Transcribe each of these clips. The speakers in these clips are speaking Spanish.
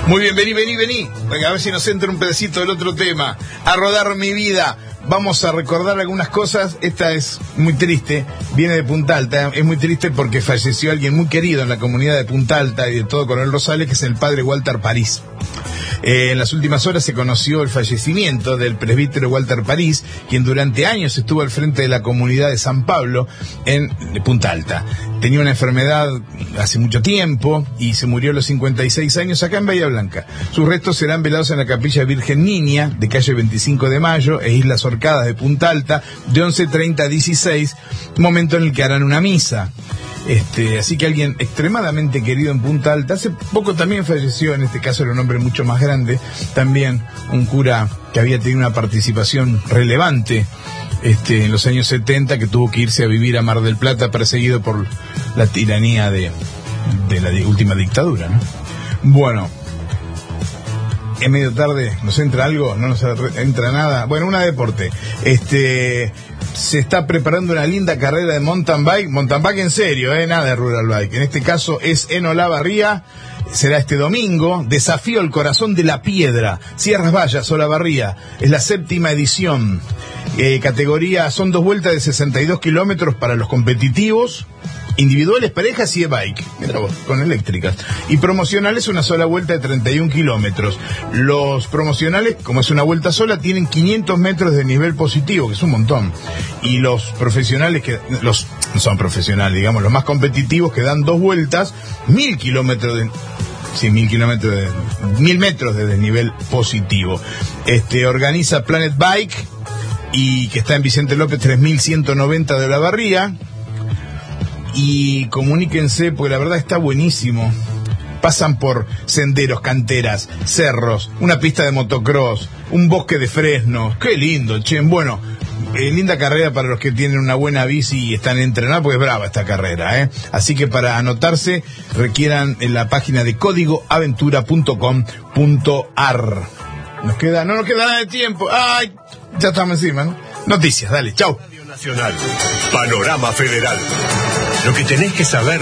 Muy bien, vení. A ver si nos entra un pedacito del otro tema. A rodar mi vida. Vamos a recordar algunas cosas. Esta es muy triste, viene de Punta Alta. Es muy triste porque falleció alguien muy querido en la comunidad de Punta Alta y de todo Coronel Rosales, que es el padre Walter París. En las últimas horas se conoció el fallecimiento del presbítero Walter París, quien durante años estuvo al frente de la comunidad de San Pablo en Punta Alta. Tenía una enfermedad hace mucho tiempo y se murió a los 56 años acá en Bahía Blanca. Sus restos serán velados en la Capilla Virgen Niña de calle 25 de Mayo e Islas Orcadas de Punta Alta de 11:30 a 16, momento en el que harán una misa. Así que alguien extremadamente querido en Punta Alta. Hace poco también falleció, en este caso era un hombre mucho más grande, también un cura que había tenido una participación relevante en los años 70, que tuvo que irse a vivir a Mar del Plata perseguido por la tiranía de la última dictadura, ¿no? Bueno, es medio tarde, ¿nos entra algo? ¿No nos entra nada? Bueno, una deporte. Se está preparando una linda carrera de mountain bike en serio, nada de rural bike. En este caso es en Olavarría, será este domingo. Desafío al corazón de la piedra, Sierras Vallas, Olavarría. Es la 7ª edición. Categoría, son 2 vueltas de 62 kilómetros para los competitivos, individuales, parejas y e-bike, mira vos, con eléctricas. Y promocionales, una sola vuelta de 31 kilómetros. Los promocionales, como es una vuelta sola, tienen 500 metros de nivel positivo, que es un montón. Y los profesionales, no son profesionales, digamos, los más competitivos, que dan 2 vueltas, 1000 kilómetros de... Sí, 1000 metros de desnivel positivo. Organiza Planet Bike, y que está en Vicente López 3190 de Olavarría. Y comuníquense, porque la verdad está buenísimo. Pasan por senderos, canteras, cerros, una pista de motocross, un bosque de fresnos. ¡Qué lindo, che! Bueno, linda carrera para los que tienen una buena bici y están entrenados, porque es brava esta carrera, Así que para anotarse requieran en la página de códigoaventura.com.ar. No nos queda nada de tiempo. ¡Ay! Ya estamos encima, ¿no? Noticias, dale, chau. Radio Nacional, Panorama Federal. Lo que tenés que saber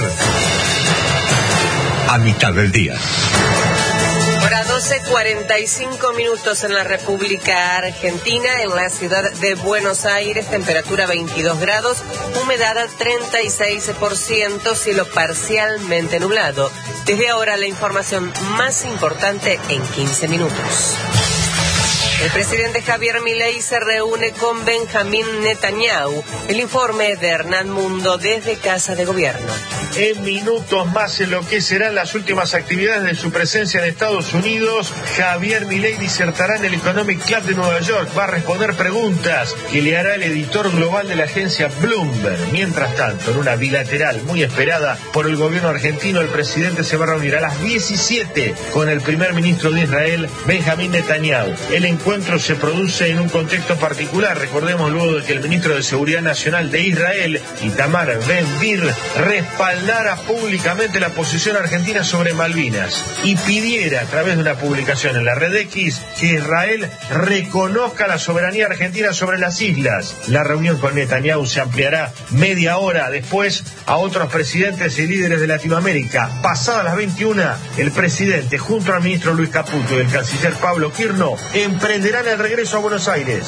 a mitad del día. Hora 12:45 en la República Argentina, en la ciudad de Buenos Aires, temperatura 22 grados, humedad 36%, cielo parcialmente nublado. Desde ahora la información más importante en 15 minutos. El presidente Javier Milei se reúne con Benjamín Netanyahu. El informe de Hernán Mundo desde Casa de Gobierno. En minutos más en lo que serán las últimas actividades de su presencia en Estados Unidos, Javier Milei disertará en el Economic Club de Nueva York. Va a responder preguntas que le hará el editor global de la agencia Bloomberg. Mientras tanto, en una bilateral muy esperada por el gobierno argentino, el presidente se va a reunir a las 17 con el primer ministro de Israel, Benjamín Netanyahu. El encuentro se produce en un contexto particular. Recordemos, luego de que el ministro de Seguridad Nacional de Israel, Itamar Ben-Gvir, respaldara públicamente la posición argentina sobre Malvinas y pidiera a través de una publicación en la red X que Israel reconozca la soberanía argentina sobre las islas. La reunión con Netanyahu se ampliará media hora después a otros presidentes y líderes de Latinoamérica. Pasadas las 21, el presidente, junto al ministro Luis Caputo y el canciller Pablo Quirno, emprenderán el regreso a Buenos Aires.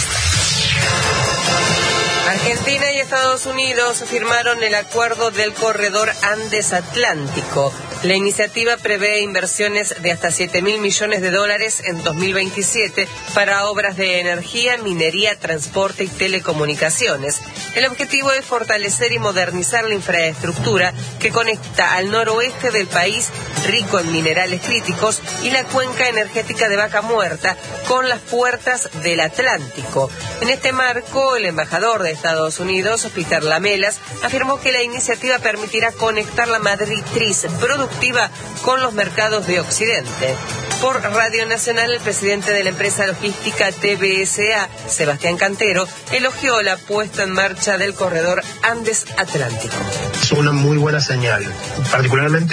Argentina y Estados Unidos firmaron el acuerdo del corredor Andes Atlántico. La iniciativa prevé inversiones de hasta $7.000 millones en 2027 para obras de energía, minería, transporte y telecomunicaciones. El objetivo es fortalecer y modernizar la infraestructura que conecta al noroeste del país, rico en minerales críticos, y la cuenca energética de Vaca Muerta con las puertas del Atlántico. En este marco, el embajador de Estados Unidos, Peter Lamelas, afirmó que la iniciativa permitirá conectar la matriz productiva con los mercados de Occidente. Por Radio Nacional, el presidente de la empresa logística TBSA, Sebastián Cantero, elogió la puesta en marcha del corredor Andes Atlántico. Es una muy buena señal, particularmente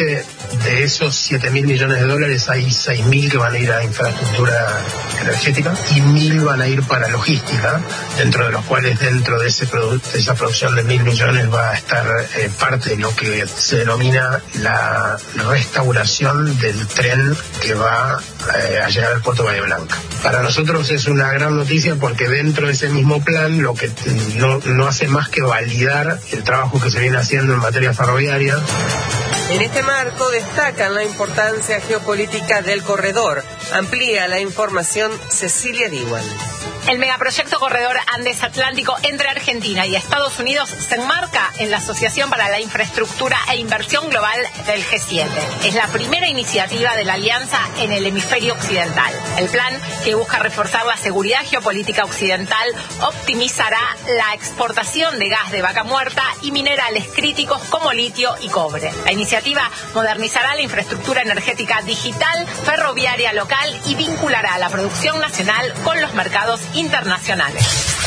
De esos 7.000 millones de dólares hay 6.000 que van a ir a infraestructura energética y 1.000 van a ir para logística, dentro de los cuales dentro de esa producción de 1.000 millones va a estar parte de lo que se denomina la restauración del tren que va a llegar al puerto de Bahía Blanca. Para nosotros es una gran noticia porque dentro de ese mismo plan lo que no hace más que validar el trabajo que se viene haciendo en materia ferroviaria. En este marco destacan la importancia geopolítica del corredor. Amplía la información Cecilia Diwan. El megaproyecto Corredor Andes Atlántico entre Argentina y Estados Unidos se enmarca en la Asociación para la Infraestructura e Inversión Global del G7. Es la primera iniciativa de la alianza en el hemisferio occidental. El plan, que busca reforzar la seguridad geopolítica occidental, optimizará la exportación de gas de vaca muerta y minerales críticos como litio y cobre. La iniciativa modernizará la infraestructura energética digital, ferroviaria local y vinculará la producción nacional con los mercados internacionales.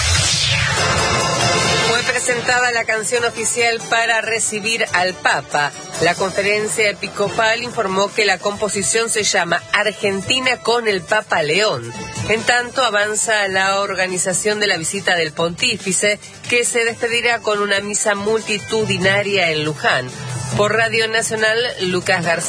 Fue presentada la canción oficial para recibir al Papa. La conferencia episcopal informó que la composición se llama Argentina con el Papa León. En tanto, avanza la organización de la visita del pontífice, que se despedirá con una misa multitudinaria en Luján. Por Radio Nacional, Lucas García.